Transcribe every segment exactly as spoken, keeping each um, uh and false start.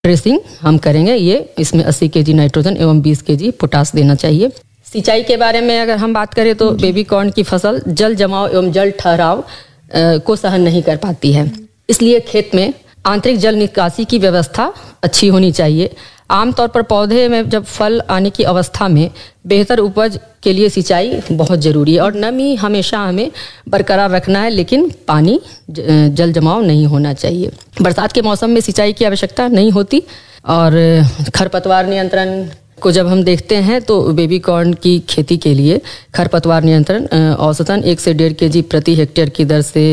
Dressing हम करेंगे, ये इसमें अस्सी केजी नाइट्रोजन एवं बीस केजी पोटास देना चाहिए। सिंचाई के बारे में अगर हम बात करें तो बेबी कॉर्न की फसल जल जमाव एवं जल ठहराव को सहन नहीं कर पाती है, इसलिए खेत में आंतरिक जल निकासी की व्यवस्था अच्छी होनी चाहिए। आमतौर पर पौधे में जब फल आने की अवस्था में बेहतर उपज के लिए सिंचाई बहुत ज़रूरी है और नमी हमेशा हमें बरकरार रखना है, लेकिन पानी जल जमाव नहीं होना चाहिए। बरसात के मौसम में सिंचाई की आवश्यकता नहीं होती। और खरपतवार नियंत्रण को जब हम देखते हैं तो बेबी कॉर्न की खेती के लिए खरपतवार नियंत्रण औसतन एक से डेढ़ के जी प्रति हेक्टेयर की दर से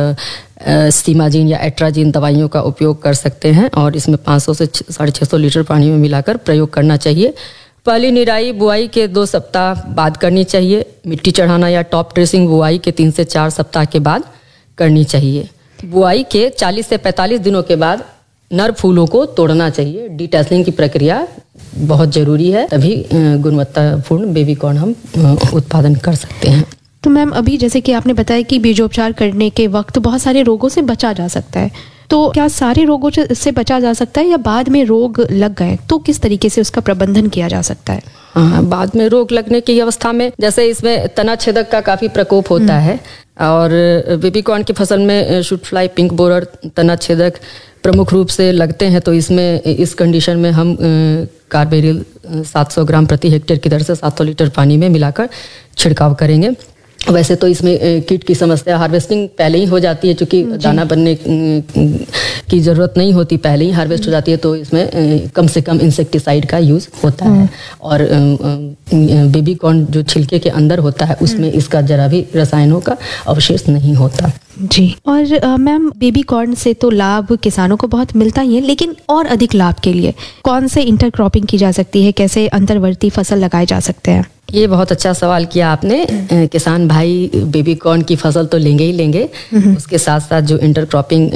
सीमाजीन या एट्राजीन दवाइयों का उपयोग कर सकते हैं और इसमें पाँच सौ से साढ़े छः सौ लीटर पानी में मिलाकर प्रयोग करना चाहिए। पहली निराई बुआई के दो सप्ताह बाद करनी चाहिए। मिट्टी चढ़ाना या टॉप ड्रेसिंग बुआई के तीन से चार सप्ताह के बाद करनी चाहिए। बुआई के चालीस से पैंतालीस दिनों के बाद नर फूलों को तोड़ना चाहिए। डिटैसलिंग की प्रक्रिया बहुत ज़रूरी है, तभी गुणवत्तापूर्ण बेबी कॉर्न हम उत्पादन कर सकते हैं। तो मैम अभी जैसे कि आपने बताया कि बीजोपचार करने के वक्त बहुत सारे रोगों से बचा जा सकता है, तो क्या सारे रोगों से बचा जा सकता है या बाद में रोग लग गए तो किस तरीके से उसका प्रबंधन किया जा सकता है? हाँ, बाद में रोग लगने की अवस्था में जैसे इसमें तना छेदक का काफ़ी प्रकोप होता है और बेबी कॉर्न की फसल में शूट फ्लाई, पिंक बोरर, तना छेदक प्रमुख रूप से लगते हैं, तो इसमें इस कंडीशन में हम कार्बेरिल सात सौ ग्राम प्रति हेक्टेयर की दर से सात सौ लीटर पानी में मिलाकर छिड़काव करेंगे। वैसे तो इसमें कीट की समस्या हार्वेस्टिंग पहले ही हो जाती है, क्योंकि दाना बनने की ज़रूरत नहीं होती, पहले ही हार्वेस्ट हो जाती है, तो इसमें कम से कम इंसेक्टिसाइड का यूज़ होता है। और बेबी कॉर्न जो छिलके के अंदर होता है उसमें इसका जरा भी रसायनों का अवशेष नहीं होता जी। और मैम बेबी कॉर्न से तो लाभ किसानों को बहुत मिलता ही है, लेकिन और अधिक लाभ के लिए कौन से इंटरक्रॉपिंग की जा सकती है, कैसे अंतर्वर्ती फसल लगाए जा सकते हैं? ये बहुत अच्छा सवाल किया आपने। किसान भाई बेबी कॉर्न की फसल तो लेंगे ही लेंगे, उसके साथ साथ जो इंटरक्रॉपिंग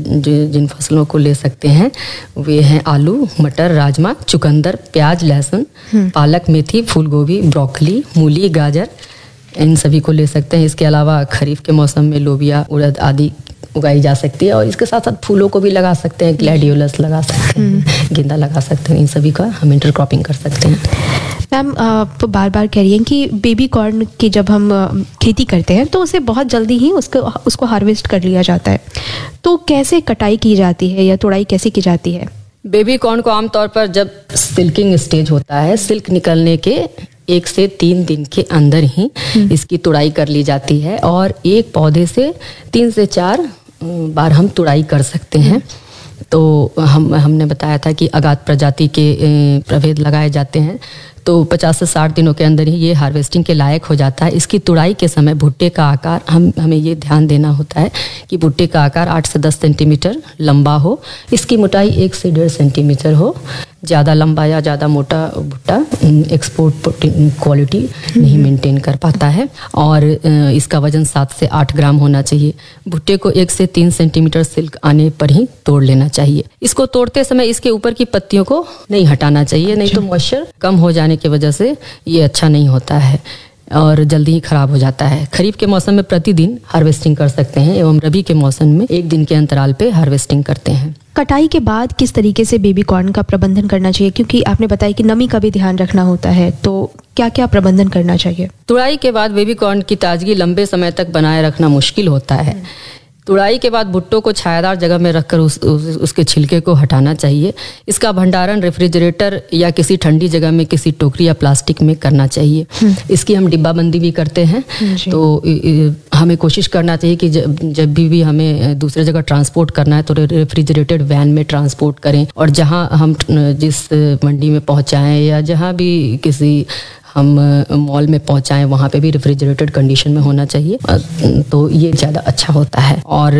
जिन फसलों को ले सकते हैं वे हैं आलू, मटर, राजमा, चुकंदर, प्याज, लहसुन, पालक, मेथी, फूल गोभी, ब्रोकली, मूली, गाजर, इन सभी को ले सकते हैं। इसके अलावा खरीफ के मौसम में लोबिया, उड़द आदि उगाई जा सकती है और इसके साथ साथ फूलों को भी लगा सकते हैं, ग्लैडियोलस लगा सकते हैं, गेंदा लगा सकते हैं, इन सभी का हम इंटरक्रॉपिंग कर सकते हैं। मैम आप बार बार कह रही हैं कि बेबी कॉर्न की जब हम खेती करते हैं तो उसे बहुत जल्दी ही उसको उसको हार्वेस्ट कर लिया जाता है, तो कैसे कटाई की जाती है या तोड़ाई कैसे की जाती है? बेबी कॉर्न को आमतौर पर जब सिल्किंग स्टेज होता है, सिल्क निकलने के एक से तीन दिन के अंदर ही इसकी तुड़ाई कर ली जाती है और एक पौधे से तीन से चार बार हम तुड़ाई कर सकते हैं। तो हम हमने बताया था कि अगाध प्रजाति के प्रभेद लगाए जाते हैं, तो पचास से साठ दिनों के अंदर ही ये हार्वेस्टिंग के लायक हो जाता है। इसकी तुड़ाई के समय भुट्टे का आकार हम हमें ये ध्यान देना होता है कि भुट्टे का आकार आठ से दस सेंटीमीटर लंबा हो, इसकी मोटाई एक से डेढ़ सेंटीमीटर हो। ज़्यादा लंबा या ज़्यादा मोटा भुट्टा एक्सपोर्ट क्वालिटी नहीं मेंटेन कर पाता है और इसका वजन सात से आठ ग्राम होना चाहिए। भुट्टे को एक से तीन सेंटीमीटर सिल्क आने पर ही तोड़ लेना चाहिए। इसको तोड़ते समय इसके ऊपर की पत्तियों को नहीं हटाना चाहिए, नहीं तो मॉइस्चर कम हो जाने की वजह से ये अच्छा नहीं होता है और जल्दी ही खराब हो जाता है। खरीफ के मौसम में प्रतिदिन हार्वेस्टिंग कर सकते हैं एवं रबी के मौसम में एक दिन के अंतराल पे हार्वेस्टिंग करते हैं। कटाई के बाद किस तरीके से बेबी कॉर्न का प्रबंधन करना चाहिए, क्योंकि आपने बताया कि नमी का भी ध्यान रखना होता है, तो क्या क्या प्रबंधन करना चाहिए? तुड़ाई के बाद बेबी कॉर्न की ताजगी लंबे समय तक बनाए रखना मुश्किल होता है। तुड़ाई के बाद भुट्टो को छायादार जगह में रखकर उस, उस, उसके छिलके को हटाना चाहिए। इसका भंडारण रेफ्रिजरेटर या किसी ठंडी जगह में किसी टोकरी या प्लास्टिक में करना चाहिए। इसकी हम डिब्बाबंदी भी करते हैं, तो हमें कोशिश करना चाहिए कि जब जब भी भी हमें दूसरे जगह ट्रांसपोर्ट करना है तो रेफ्रिजरेटेड वैन में ट्रांसपोर्ट करें और जहाँ हम जिस मंडी में पहुँचाएँ या जहाँ भी किसी हम मॉल में पहुंचाएं वहाँ पे भी रेफ्रिजरेटेड कंडीशन में होना चाहिए, तो ये ज़्यादा अच्छा होता है। और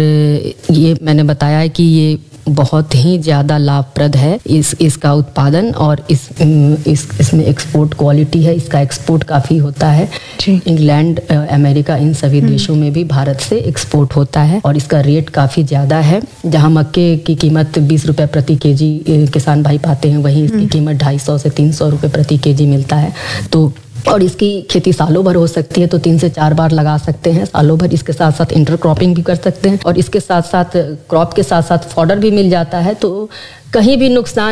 ये मैंने बताया है कि ये बहुत ही ज़्यादा लाभप्रद है इस इसका उत्पादन और इस इस इसमें एक्सपोर्ट क्वालिटी है, इसका एक्सपोर्ट काफ़ी होता है। इंग्लैंड, अमेरिका, इन सभी देशों में भी भारत से एक्सपोर्ट होता है और इसका रेट काफ़ी ज़्यादा है। जहाँ मक्के की कीमत बीस रुपये प्रति केजी किसान भाई पाते हैं, वहीं इसकी कीमत ढाई सौ से तीन सौ रुपये प्रति केजी मिलता है। तो और इसकी खेती सालों भर हो सकती है, तो तीन से चार बार लगा सकते हैं सालों भर। इसके साथ साथ इंटर क्रॉपिंग भी कर सकते हैं और इसके साथ साथ क्रॉप के साथ साथ फॉडर भी मिल जाता है, तो कहीं भी नुकसान